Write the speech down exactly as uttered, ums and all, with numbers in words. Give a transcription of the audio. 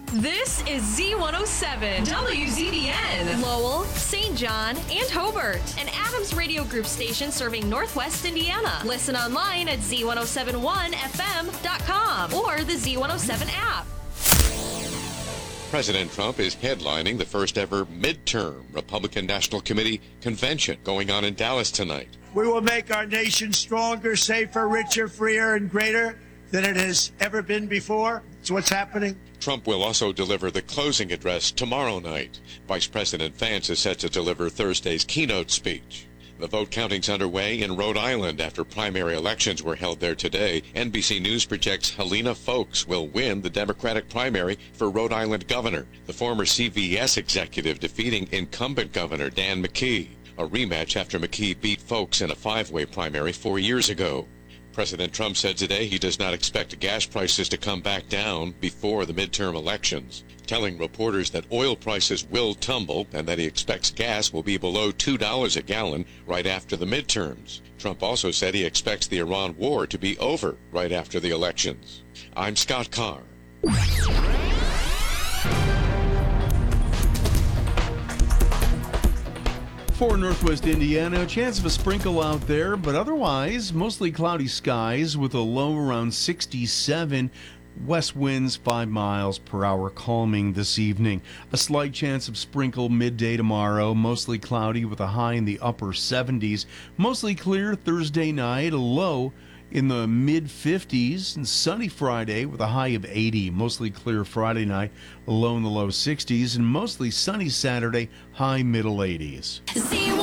This is Z one oh seven, W Z B N, Lowell, Saint John, and Hobart, an Adams Radio Group station serving Northwest Indiana. Listen online at Z ten seventy-one F M dot com or the Z one oh seven app. President Trump is headlining the first ever midterm Republican National Committee convention going on in Dallas tonight. We will make our nation stronger, safer, richer, freer, and greater than it has ever been before. It's what's happening. Trump will also deliver the closing address tomorrow night. Vice President Vance is set to deliver Thursday's keynote speech. The vote counting's underway in Rhode Island after primary elections were held there today. N B C News projects Helena Foulkes will win the Democratic primary for Rhode Island governor, the former C V S executive defeating incumbent Governor Dan McKee, a rematch after McKee beat Foulkes in a five-way primary four years ago. President Trump said today he does not expect gas prices to come back down before the midterm elections, telling reporters that oil prices will tumble and that he expects gas will be below two dollars a gallon right after the midterms. Trump also said he expects the Iran war to be over right after the elections. I'm Scott Carr. For Northwest Indiana, a chance of a sprinkle out there, but otherwise mostly cloudy skies with a low around sixty-seven. West winds five miles per hour, calming this evening. A slight chance of sprinkle midday tomorrow, mostly cloudy with a high in the upper seventies. Mostly clear Thursday night, a low in the mid fifties, and sunny Friday with a high of eighty. Mostly clear Friday night, a low in the low sixties, and mostly sunny Saturday, high middle eighties.